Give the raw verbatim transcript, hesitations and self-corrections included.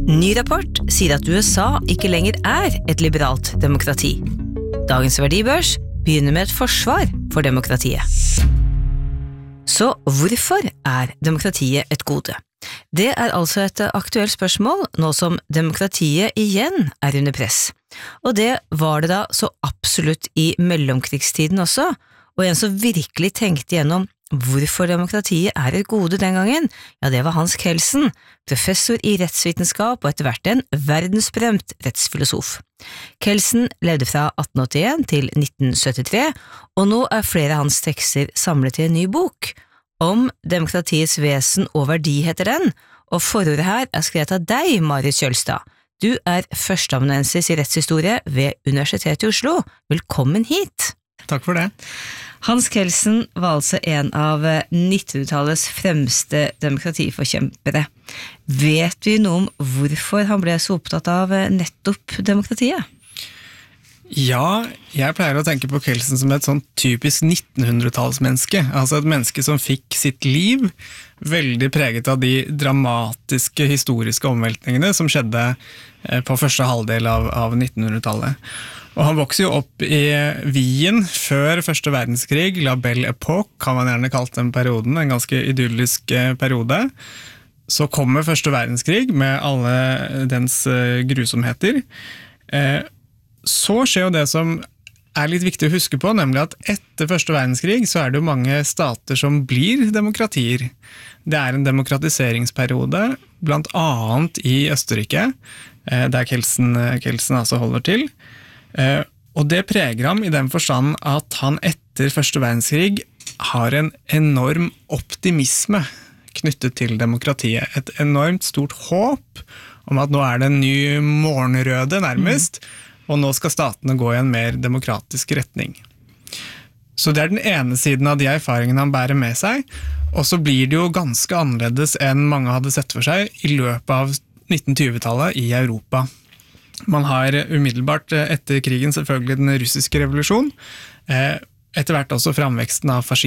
Ny rapport sier at U S A ikke lenger er et liberalt demokrati. Dagens verdibørs begynner med et forsvar for demokratiet. Så hvorfor er demokratiet et gode? Det er altså et aktuelt spørsmål nå som demokratiet igjen er under press. Og det var det da så absolutt i mellomkrigstiden også, og en som virkelig tenkte gjennom hvorfor demokratiet er et gode den gangen, ja det var Hans Kelsen, professor i rettsvitenskap og etter hvert en verdensberømt rettsfilosof. Kelsen levde fra atten åttien til nitten syttitre, og nå er flere av hans tekster samlet i en ny bok. Om demokratiets vesen og verdi heter den, og forordet her er skrevet av deg, Marit Kjølstad. Du er førsteamanuensis i rettshistorie ved Universitetet i Oslo. Velkommen hit! Takk for det. Hans Kelsen var altså en av nittenhundretallets fremste demokratiforkjempere. Vet vi noe om hvorfor han ble så opptatt av nettopp demokratiet? Ja, jeg pleier å tenke på Kelsen som et sånn typisk nittenhundretallsmenneske, altså et menneske som fikk sitt liv veldig preget av de dramatiske historiske omveltningene som skjedde på første halvdel av, av nittenhundretallet. Og han vokser jo opp i Wien før første verdenskrig, La Belle Époque, kan man gjerne kalt den perioden, en ganske idyllisk periode. Så kommer første verdenskrig med alle dens grusomheter. Så skjer jo det som er litt viktig å huske på, nemlig at etter første verdenskrig så er det jo mange stater som blir demokratier. Det er en demokratiseringsperiode, blant annet i Østerrike, der Kelsen, Kelsen altså holder til. Uh, og det preger ham i den forstand at han etter første verdenskrig har en enorm optimisme knyttet til demokratiet. Et enormt stort håp om at nå er det en ny morgenrøde nærmest, mm. og nå skal statene gå i en mer demokratisk retning. Så det er den ene siden av de erfaringene han bærer med seg, og så blir det jo ganske annerledes enn mange hadde sett for seg i løpet av nitten-tjue-tallet i Europa. Man har umiddelbart etter krigen selvfølgelig den russiske revolusjon, etter hvert også framveksten av fascisme,